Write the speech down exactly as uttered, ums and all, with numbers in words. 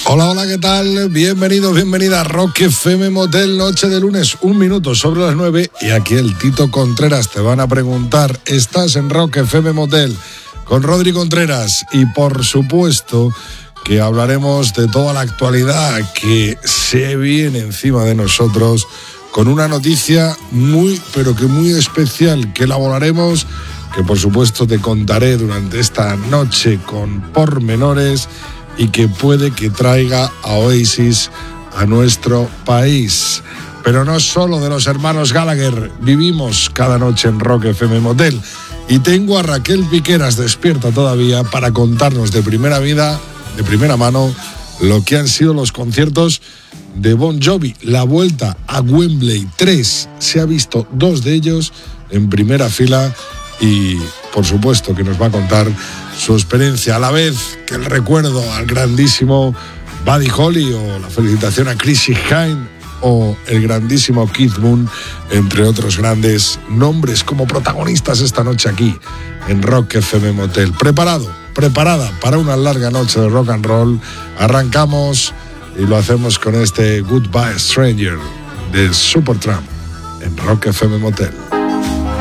Hola, hola, ¿qué tal? Bienvenidos, bienvenida a Rock F M Motel, noche de lunes, un minuto sobre las nueve. Y aquí el Tito Contreras te van a preguntar, ¿estás en Rock F M Motel? Con Rodri Contreras. Y por supuesto que hablaremos de toda la actualidad que se viene encima de nosotros, con una noticia muy, pero que muy especial que elaboraremos, que por supuesto te contaré durante esta noche con pormenores, y que puede que traiga a Oasis a nuestro país. Pero no solo de los hermanos Gallagher vivimos cada noche en Rock F M Motel. Y tengo a Raquel Piqueras despierta todavía para contarnos de primera vida, de primera mano, lo que han sido los conciertos de Bon Jovi. La vuelta a Wembley tres. Se ha visto dos de ellos en primera fila y por supuesto que nos va a contar su experiencia, a la vez que el recuerdo al grandísimo Buddy Holly o la felicitación a Chrissy Hynde o el grandísimo Keith Moon, entre otros grandes nombres como protagonistas esta noche aquí en Rock F M Motel. Preparado, preparada para una larga noche de rock and roll. Arrancamos y lo hacemos con este Goodbye Stranger de Supertramp en Rock F M Motel.